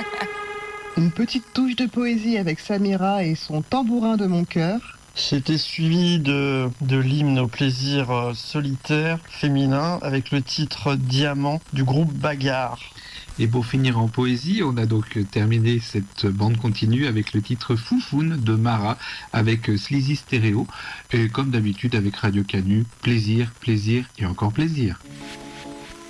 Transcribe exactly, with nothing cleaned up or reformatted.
Une petite touche de poésie avec Samira et son tambourin de mon cœur. C'était suivi de, de l'hymne au plaisir euh, solitaire féminin avec le titre Diamant du groupe Bagarre. Et pour finir en poésie, on a donc terminé cette bande continue avec le titre Foufoune de Mara avec Sleazy Stereo. Et comme d'habitude avec Radio Canu, plaisir, plaisir et encore plaisir.